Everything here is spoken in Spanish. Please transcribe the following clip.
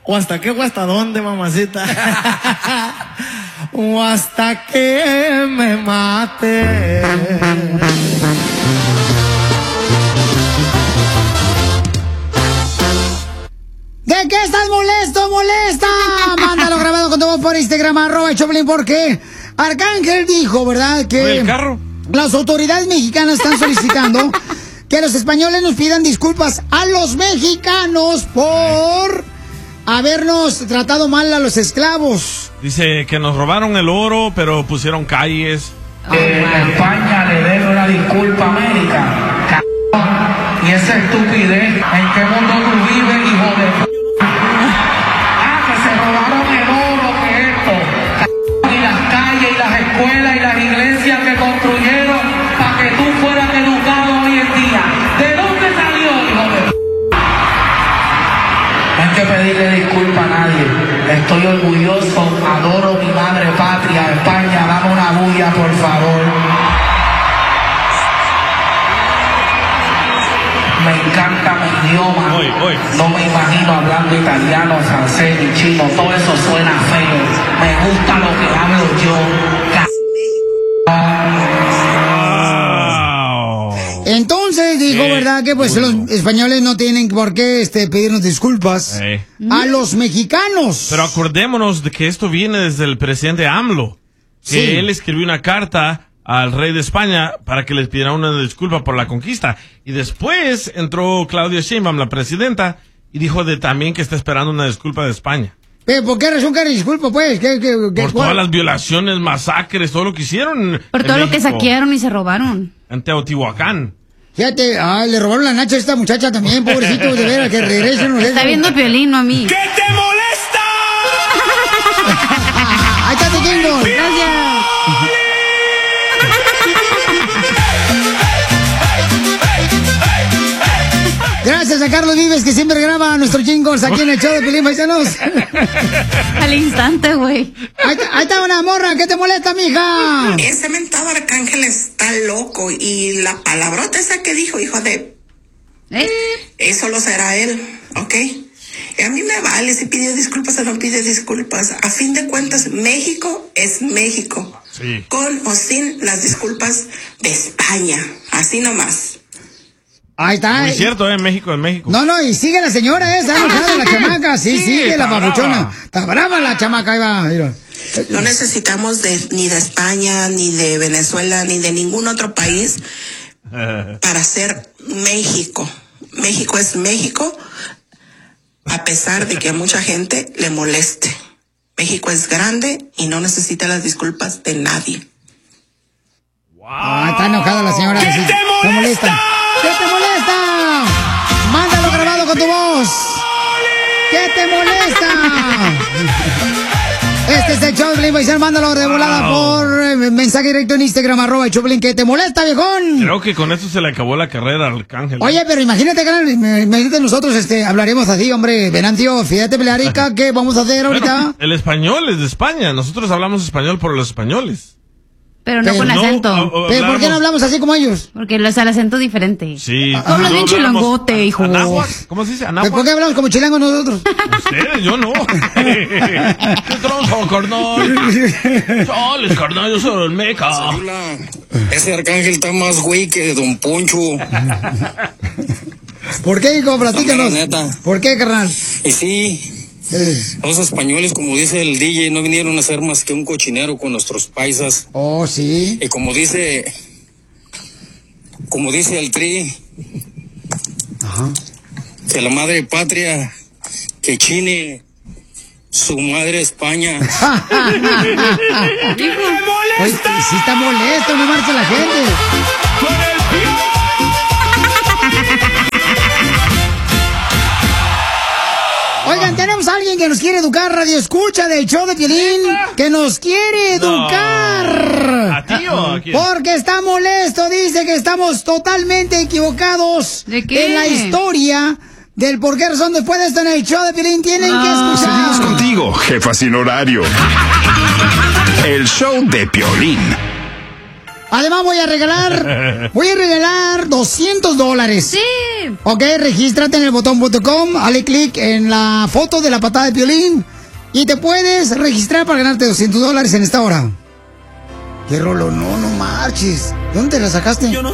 ¿O hasta qué o hasta dónde, mamacita? O hasta que me mate. ¿De qué estás molesto, molesta? Mándalo grabado con tu voz por Instagram, @Choplin, porque Arcángel dijo, ¿verdad? Que el carro. Las autoridades mexicanas están solicitando que los españoles nos pidan disculpas a los mexicanos por habernos tratado mal a los esclavos. Dice que nos robaron el oro, pero pusieron calles. España le debe una disculpa a América. Y esa estupidez, ¿en qué mundo tú vives, hijo de p***? Que se robaron el oro, que esto. Y las calles, y las escuelas, y las iglesias que construyeron para que tú fueras educado hoy en día. ¿De dónde salió, hijo de p***? No hay que pedirle disculpa a nadie. Estoy orgulloso, adoro mi madre patria, España, dame una bulla, por favor. Me encanta mi idioma. No me imagino hablando italiano, francés ni chino. Todo eso suena feo. Me gusta lo que hablo yo. Entonces dijo, ¿verdad? Que pues los españoles no tienen por qué pedirnos disculpas a los mexicanos. Pero acordémonos de que esto viene desde el presidente AMLO. Que él escribió una carta al rey de España para que les pidiera una disculpa por la conquista. Y después entró Claudia Sheinbaum, la presidenta, y dijo también que está esperando una disculpa de España. ¿Pero por qué razón que disculpa, pues? Por todas las violaciones, masacres, todo lo que hicieron. Por todo lo que saquearon y se robaron. En Teotihuacán. Fíjate, le robaron la nacha a esta muchacha también, pobrecito, de veras, que regresen. Está viendo Piolín, no a mí. ¿Qué te molesta? Ahí está tu jingle. Gracias. Gracias a Carlos Vives, que siempre graba nuestros jingles aquí en el show de Piolín, paisanos. Al instante, güey. Ahí está una morra, ¿qué te molesta, mija? Ese mentado Arcángel está loco, y la palabrota esa que dijo, hijo de... Eso lo será él, ¿ok? Y a mí me vale si pidió disculpas o no pide disculpas. A fin de cuentas, México es México. Sí. Con o sin las disculpas de España. Así nomás. Ahí está. Muy cierto, México es México. No, y sigue la señora esa, enojada la chamaca. Sí, sigue la babuchona. Está brava la chamaca, ahí va. Mira. No necesitamos ni de España, ni de Venezuela, ni de ningún otro país para ser México. México es México, a pesar de que a mucha gente le moleste. México es grande y no necesita las disculpas de nadie. Wow. Está enojada la señora. ¿Qué sí, te molesta? ¿Qué te molesta? Mándalo grabado con tu voz. ¿Qué te molesta? Este es el show de Piolín, paisano. Mándalo de volada por mensaje directo en Instagram, @Choplin. ¿Qué te molesta, viejón? Creo que con esto se le acabó la carrera al Arcángel. Oye, pero imagínate, nosotros hablaremos así, hombre. Venancio, fíjate, Pelarica, ¿qué vamos a hacer ahorita? Bueno, el español es de España. Nosotros hablamos español por los españoles. Pero no con acento. ¿Pero por qué no hablamos así como ellos? Porque el acento diferente. Sí. Hablas bien chilangote, hijo. ¿Cómo se dice? ¿Anáhuac? ¿Por qué hablamos como chilangos nosotros? Ustedes, yo no. ¿Qué tronzo, carnal? Chales, carnal, yo soy el meca. Ese Arcángel está más güey que Don Poncho. ¿Por qué, hijo? Platícanos. Neta. ¿Por qué, carnal? Y sí, los españoles, como dice el DJ, no vinieron a ser más que un cochinero con nuestros paisas. Oh, sí. Y como dice el Tri, que la madre patria, que chine su madre España. ¿Qué te molesta? Oye, sí está molesto, no marcha la gente. ¡Con el Oigan, tenemos a alguien que nos quiere educar, radio escucha del show de Piolín, que nos quiere educar. ¿A ti o a quién? Porque está molesto, dice que estamos totalmente equivocados. ¿De qué? En la historia del por qué razón después de esto en el show de Piolín tienen que escuchar. Seguimos contigo, jefa sin horario. El show de Piolín. Además voy a regalar $200. Sí. botón. Ok, regístrate en elbotón.com, dale clic en la foto de la patada de Piolín y te puedes registrar para ganarte $200 en esta hora. ¿Qué rolo? No marches. ¿Dónde la sacaste? Yo no